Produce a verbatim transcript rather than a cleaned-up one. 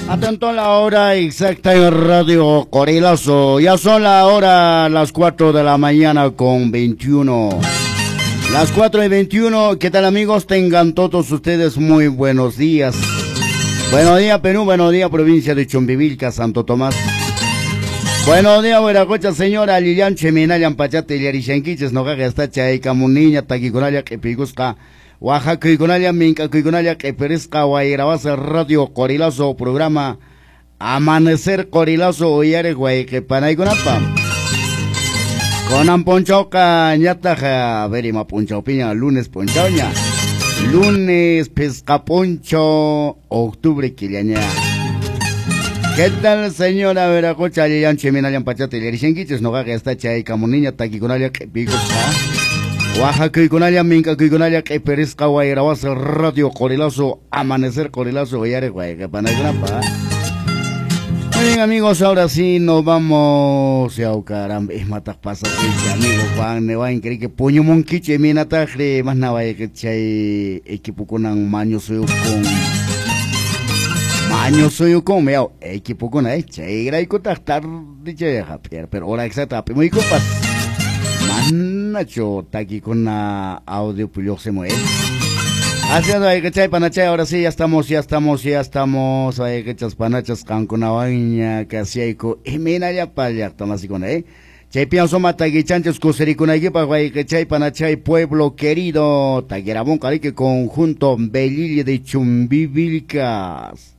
Atento a la hora exacta en Radio Corilazo. Ya son la hora, las cuatro de la mañana con veintiuno. Las cuatro y veintiuno. ¿Qué tal, amigos? Tengan todos ustedes muy buenos días. Buenos días, Perú. Buenos días, provincia de Chumbivilca, Santo Tomás. Buenos días, Hueracocha, señora Lilian Cheminayan Pachate, Yarishanquiches, Nogaga, Estacha, y Camuniña, Taquiconalia, Epigusca, Oaxaca, Iconalia, Minca, Iconalia, Eperesca, Guairabasa, Radio Corilazo, programa Amanecer Corilazo, Oyare, Guayquepanaiconapa. Conan Ponchoca, Ñataja, Verima Ponchopiña, lunes Ponchoña, lunes Pesca Poncho, octubre Quiliaña. ¿Qué tal, señora Veracocha, Lilian Cheminayan Pachate, Yarishanquiches, Nogaga, Estacha, y Camuniña, Taquiconalia, Epigusca, Oaxaca, Iconalia, Minca, Iconalia, Eperesca, Guairabasa, Radio Corilazo, Amanecer Corilazo, Oyare, Guayquepanaiconapa. Muy bien, amigos, ahora sí nos vamos. Ya, caramba, es matas pasas, amigo Juan, ne va a increíble que puño monquiche, mi natajre, más nada, que chay, equipo con un maño soy con. Maño soy con, me hago, equipo con ahí, chay, gray contactar, dice, pero ahora exacta, muy copas. Manacho, está aquí con una audio, pues se mueve. Haciendo ahí que chay panachay, ahora sí, ya estamos, ya estamos, ya estamos, ahí que chas panachas can con una baña, que así hay co, y mira ya para allá, estamos así con ahí. Chay pienso mata que chanchos coseri con ahí, para ahí que chay panachay, pueblo querido, taguerabón, carique conjunto, Belille de Chumbivilcas.